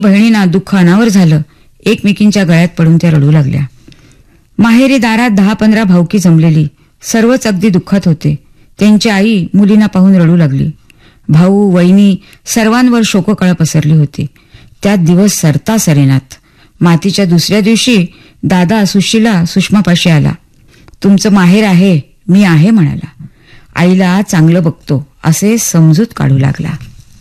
बहिणींना दुःख अनावर झालं. एकमेकींच्या गळ्यात पडून त्या रडू लागल्या. माहेरी दारात 10-15 भावकी जमलेली. सर्वच अगदी दुःखात होते. त्यांची आई मुलींना पाहून रडू लागली. भाऊ, वहिनी सर्वांवर शोककळा पसरली होती. त्यात दिवस सरता सरेनात. मातीच्या दुसऱ्या दिवशी दादा सुशीला सुषमापाशी आला. तुमचं माहेर आहे, मी आहे म्हणाला. आईला चांगलं बघतो असे समजूत काढू लागला.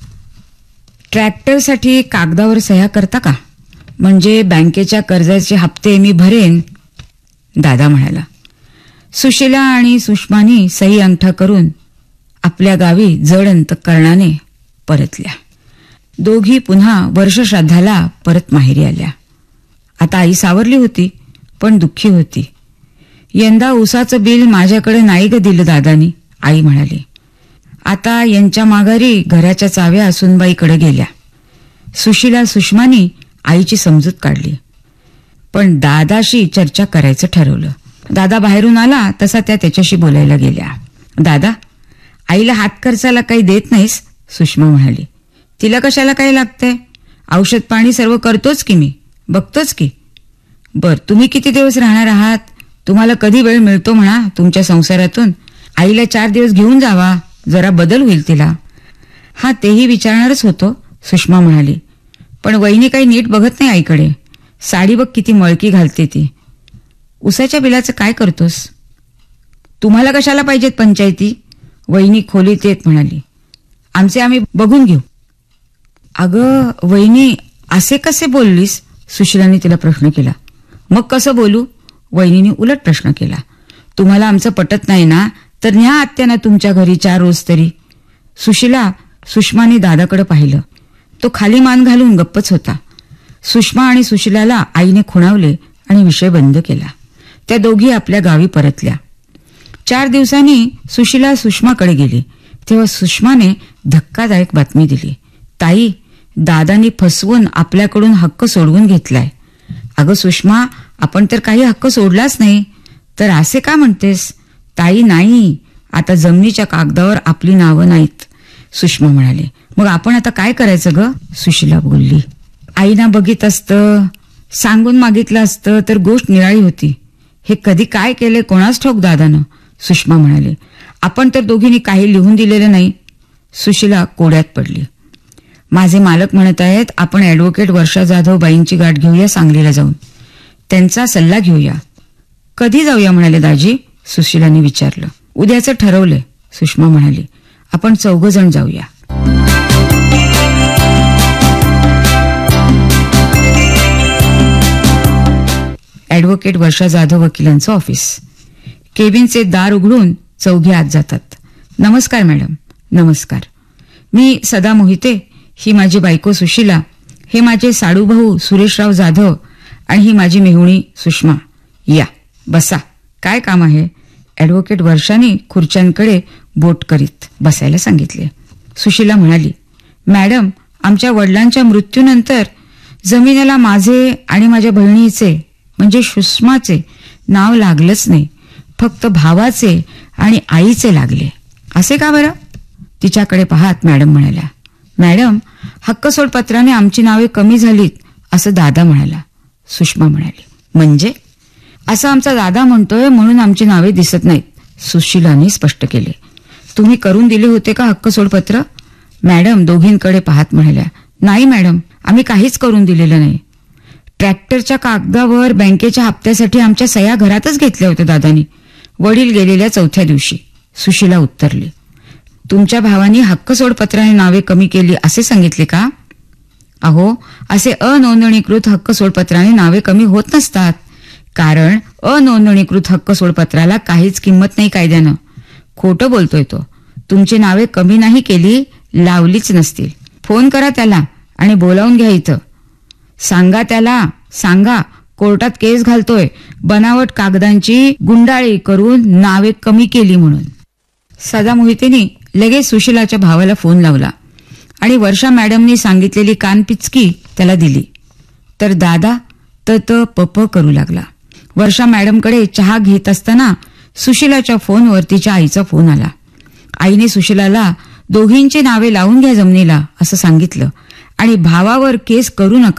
ट्रॅक्टरसाठी कागदावर सह्या करता का? म्हणजे बँकेच्या कर्जाचे हप्ते मी भरेन, दादा म्हणाला. सुशीला आणि सुषमानी सही अंगठा करून आपल्या गावी जड अंतःकरणाने परतल्या. दोघी पुन्हा वर्षश्राद्धाला परत माहेरी आल्या. आता आई सावरली होती, पण दुःखी होती. यंदा ऊसाचं बिल माझ्याकडे नाही ग दिलं दादानी, आई म्हणाली. आता यांच्या माघारी घराच्या चाव्या सुनबाईकडे गेल्या. सुशीला सुषमानी आईची समजूत काढली, पण दादाशी चर्चा करायचं ठरवलं. दादा बाहेरून आला तसा त्या त्याच्याशी बोलायला गेल्या. दादा, आईला हात खर्चाला काही देत नाहीस, सुषमा म्हणाली. तिला कशाला काही लागतंय? औषध पाणी सर्व करतोच की मी, बघतोच की. बर, तुम्ही किती दिवस राहणार आहात? तुम्हाला कधी वेळ मिळतो म्हणा तुमच्या संसारातून. आईला 4 दिवस घेऊन जावा, जरा बदल होईल तिला. हा, तेही विचारणारच होतो, सुषमा म्हणाली. पण वहिनी काही नीट बघत नाही आईकडे. साडी बघ किती मळकी घालते ती. उसाच्या बिलाचं काय करतोस? तुम्हाला कशाला पाहिजेत पंचायती? वहिनी खोलीत येत म्हणाली. आमचे आम्ही बघून घेऊ. अगं वहिनी, असे कसे बोललीस? सुशीलाने तिला प्रश्न केला. मग कसं बोलू? वहिनीने उलट प्रश्न केला. तुम्हाला आमचं पटत नाही ना, तर न्या आत्याना तुमच्या घरी 4 रोज तरी. सुशीला, सुषमाने दादाकडे पाहिलं. तो खाली मान घालून गप्पच होता. सुषमा आणि सुशीलाला आईने खुणावले आणि विषय बंद केला. त्या दोघी आपल्या गावी परतल्या. 4 दिवसांनी सुशीला सुषमाकडे गेली. तेव्हा सुषमाने धक्कादायक बातमी दिली. ताई, दादानी फसवून आपल्याकडून हक्क सोडवून घेतलाय. अगं सुषमा, आपण तर काही हक्क सोडलाच नाही. तर असे का म्हणतेस? ताई नाही, आता जमिनीच्या कागदावर आपली नावं नाहीत, सुषमा म्हणाले. मग आपण आता काय करायचं ग? सुशीला बोलली. आईना बघित असतं, सांगून मागितलं असतं तर गोष्ट निराळी होती. हे कधी काय केले कोणास ठाऊक दादानं, सुषमा म्हणाले. आपण तर दोघींनी काही लिहून दिलेलं नाही. सुशीला कोड्यात पडली. माझे मालक म्हणत आहेत आपण ॲडव्होकेट वर्षा जाधव बाईंची गाठ घेऊया सांगलीला जाऊन. त्यांचा सल्ला घेऊया. कधी जाऊया म्हणाले दाजी? सुशीलाने विचारलं. उद्याचं ठरवलंय, सुषमा म्हणाली. आपण 4 जण जाऊया. ॲडव्होकेट वर्षा जाधव वकिलांचं ऑफिस. केबिनचे दार उघडून 4घी आत जातात. नमस्कार मॅडम. नमस्कार. मी सदा मोहिते, ही माझी बायको सुशीला, हे माझे साडूभाऊ सुरेशराव जाधव आणि ही माझी मेहुणी सुषमा. या बसा. काय काम आहे? ॲडव्होकेट वर्षाने खुर्च्यांकडे बोट करीत बसायला सांगितले. सुशीला म्हणाली. मॅडम, आमच्या वडिलांच्या मृत्यूनंतर जमिनीला माझे आणि माझ्या बहिणीचे म्हणजे सुषमाचे नाव लागलंच नाही. फक्त भावाचे आणि आईचे लागले. असे का बरं? तिच्याकडे पाहत मॅडम म्हणाल्या. मॅडम, हक्कसोडपत्राने आमची नावे कमी झालीत असं दादा म्हणाला. सुषमा म्हणाली. म्हणजे? असं आमचा दादा म्हणतोय म्हणून आमची नावे दिसत नाहीत, सुशीलाने स्पष्ट केले. तुम्ही करून दिले होते का हक्कसोडपत्र? मॅडम दोघींकडे पाहत म्हणाल्या. नाही मॅडम, आम्ही काहीच करून दिलेलं नाही. ट्रॅक्टरच्या कागदावर बँकेच्या हप्त्यासाठी आमच्या सह्या घरातच घेतल्या होत्या दादानी, वडील गेलेल्या 4थ्या दिवशी, सुशीला उत्तरली. तुमच्या भावानी हक्कसोडपत्राने नावे कमी केली असे सांगितले का? अहो, असे अनोंदणीकृत हक्कसोडपत्राने नावे कमी होत नसतात. कारण अनोंदणीकृत हक्कसोडपत्राला काहीच किंमत नाही कायद्यानं. खोटं बोलतोय तो. तुमची नावे कमी नाही केली, लावलीच नसतील. फोन करा त्याला आणि बोलावून घ्या इथं. सांगा त्याला, सांगा कोर्टात केस घालतोय बनावट कागदांची गुंडाळी करून नावे कमी केली म्हणून. सदा मोहितेने लगेच सुशीलाच्या भावाला फोन लावला आणि वर्षा मॅडमनी सांगितलेली कानपिचकी त्याला दिली. तर दादा पप करू लागला. वर्षा मॅडमकडे चहा घेत असताना सुशीलाच्या फोनवर तिच्या आईचा फोन आला. आईने सुशीलाला दोघींची नावे लावून घ्या जमिनीला असं सांगितलं आणि भावावर केस करू नका